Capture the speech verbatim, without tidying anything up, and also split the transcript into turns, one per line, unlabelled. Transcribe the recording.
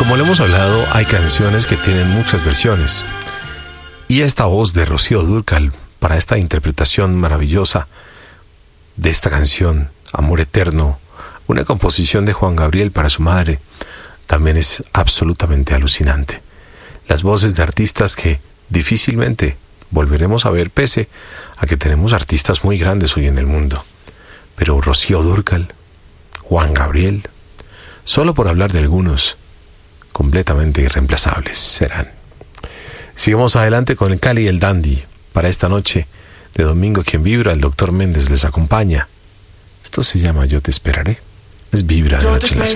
Como lo hemos hablado, hay canciones que tienen muchas versiones. Y esta voz de Rocío Dúrcal para esta interpretación maravillosa de esta canción, Amor Eterno, una composición de Juan Gabriel para su madre, también es absolutamente alucinante. Las voces de artistas que difícilmente volveremos a ver, pese a que tenemos artistas muy grandes hoy en el mundo. Pero Rocío Dúrcal, Juan Gabriel, solo por hablar de algunos, completamente irreemplazables serán. Sigamos adelante con el Cali y el Dandy. Para esta noche de domingo, quien vibra, el doctor Méndez les acompaña. Esto se llama Yo te esperaré. Es Vibra de Noche en la Ciudad.